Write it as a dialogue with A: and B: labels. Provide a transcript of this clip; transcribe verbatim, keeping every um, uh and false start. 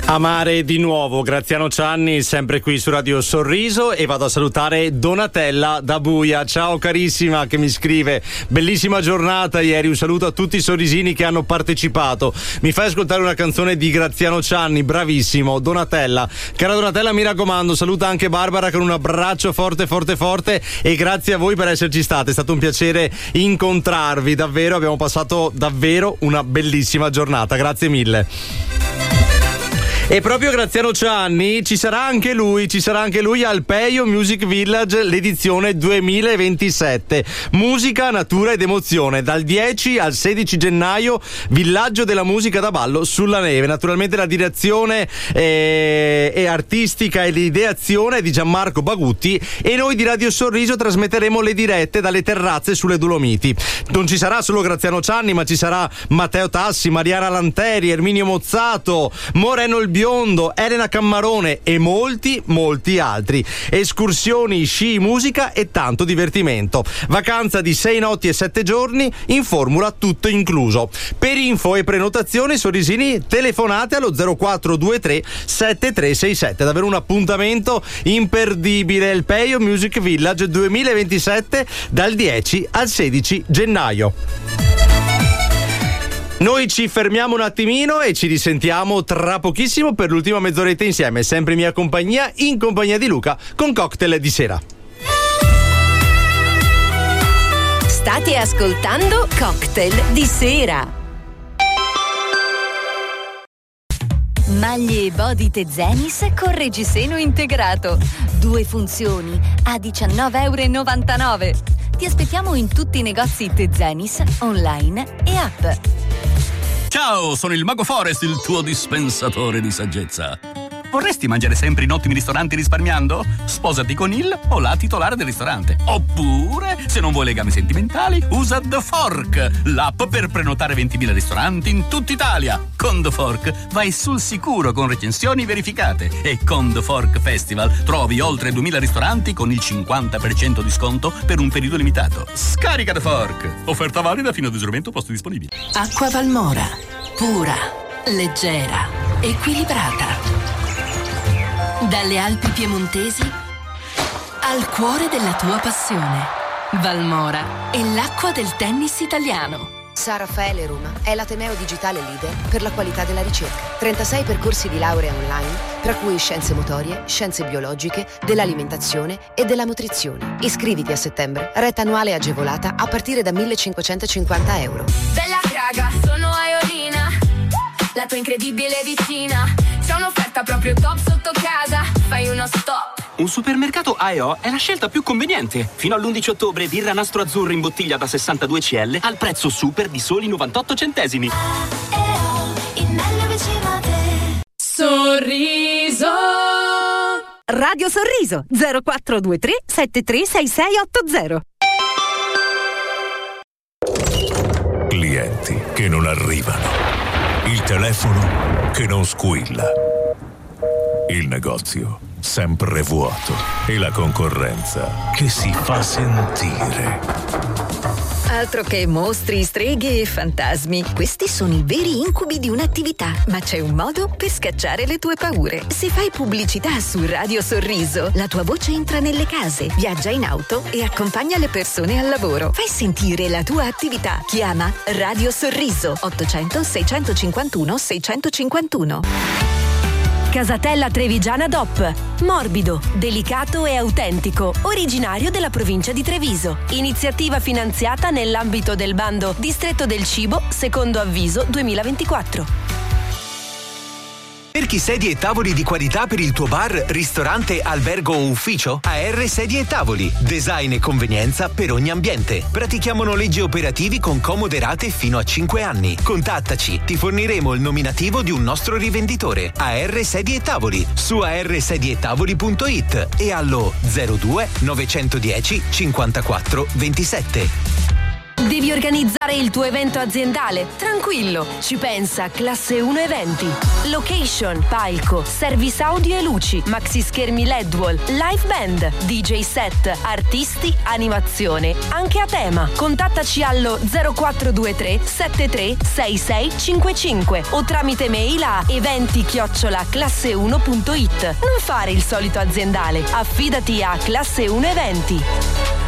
A: Amare di nuovo, Graziano Cianni, sempre qui su Radio Sorriso, e vado a salutare Donatella da Buia. Ciao carissima, che mi scrive: bellissima giornata ieri, un saluto a tutti i sorrisini che hanno partecipato. Mi fai ascoltare una canzone di Graziano Cianni? Bravissimo Donatella. Cara Donatella, mi raccomando, saluta anche Barbara con un abbraccio forte forte forte, e grazie a voi per esserci state, è stato un piacere incontrarvi, davvero, abbiamo passato davvero una bellissima giornata, grazie mille. E proprio Graziano Cianni ci sarà anche lui, ci sarà anche lui al Peio Music Village, l'edizione duemilaventisette. Musica, natura ed emozione, dal dieci al sedici gennaio, villaggio della musica da ballo sulla neve. Naturalmente la direzione eh, è artistica e l'ideazione è di Gianmarco Bagutti, e noi di Radio Sorriso trasmetteremo le dirette dalle terrazze sulle Dolomiti. Non ci sarà solo Graziano Cianni, ma ci sarà Matteo Tassi, Mariana Lanteri, Erminio Mozzato, Moreno il Biondo, Elena Cammarone e molti, molti altri. Escursioni, sci, musica e tanto divertimento. Vacanza di sei notti e sette giorni, in formula tutto incluso. Per info e prenotazioni, sorrisini, telefonate allo zero quattro due tre sette tre sei sette. Davvero un appuntamento imperdibile. Il Peio Music Village duemilaventisette, dal dieci al sedici gennaio. Noi ci fermiamo un attimino e ci risentiamo tra pochissimo per l'ultima mezz'oretta insieme, sempre in mia compagnia, in compagnia di Luca, con Cocktail di sera.
B: State ascoltando Cocktail di sera. Maglie e body Tezenis con reggiseno integrato. Due funzioni a diciannove virgola novantanove euro. Ti aspettiamo in tutti i negozi Tezenis, online e app.
C: Ciao, sono il Mago Forest, il tuo dispensatore di saggezza. Vorresti mangiare sempre in ottimi ristoranti risparmiando? Sposati con il o la titolare del ristorante. Oppure, se non vuoi legami sentimentali, usa The Fork, l'app per prenotare ventimila ristoranti in tutta Italia. Con The Fork vai sul sicuro con recensioni verificate, e con The Fork Festival trovi oltre duemila ristoranti con il cinquanta per cento di sconto per un periodo limitato. Scarica The Fork. Offerta valida fino ad esaurimento posti disponibili.
D: Acqua Valmora, pura, leggera, equilibrata. Dalle Alpi piemontesi al cuore della tua passione. Valmora è l'acqua del tennis italiano.
E: San Raffaele Roma è l'Ateneo digitale leader per la qualità della ricerca. trentasei percorsi di laurea online, tra cui scienze motorie, scienze biologiche, dell'alimentazione e della nutrizione. Iscriviti a settembre, retta annuale agevolata a partire da millecinquecentocinquanta euro.
F: Bella raga, sono Aiolina, la tua incredibile vicina. C'è un'offerta proprio top sotto casa, fai uno stop.
G: Un supermercato A E O è la scelta più conveniente. Fino all'undici ottobre birra Nastro Azzurro in bottiglia da sessantadue centilitri al prezzo super di soli novantotto centesimi.
F: A E O, in meglio vicino a te. Sorriso.
B: Radio Sorriso zero quattro due tre sette tre sei sei otto zero.
H: Clienti che non arrivano. Il telefono che non squilla. Il negozio sempre vuoto. E la concorrenza che si fa sentire.
B: Altro che mostri, streghe e fantasmi. Questi sono i veri incubi di un'attività. Ma c'è un modo per scacciare le tue paure. Se fai pubblicità su Radio Sorriso, la tua voce entra nelle case, viaggia in auto e accompagna le persone al lavoro. Fai sentire la tua attività. Chiama Radio Sorriso ottocento seicentocinquantuno seicentocinquantuno. Casatella Trevigiana D O P. Morbido, delicato e autentico, originario della provincia di Treviso. Iniziativa finanziata nell'ambito del bando Distretto del Cibo, secondo avviso duemilaventiquattro.
I: Cerchi sedie e tavoli di qualità per il tuo bar, ristorante, albergo o ufficio? A R Sedie e Tavoli. Design e convenienza per ogni ambiente. Pratichiamo noleggi operativi con comode rate fino a cinque anni. Contattaci, ti forniremo il nominativo di un nostro rivenditore. A R Sedie e Tavoli su a r sedie e tavoli punto it e allo zero due novecentodieci cinquantaquattro ventisette.
J: Devi organizzare il tuo evento aziendale? Tranquillo, ci pensa Classe uno Eventi. Location, palco, service audio e luci, maxi schermi L E D wall, live band, D J set, artisti, animazione, anche a tema. Contattaci allo zero quattro due tre sette tre sei sei cinque cinque o tramite mail a eventi chiocciola classe uno punto it. Non fare il solito aziendale, affidati a Classe uno Eventi.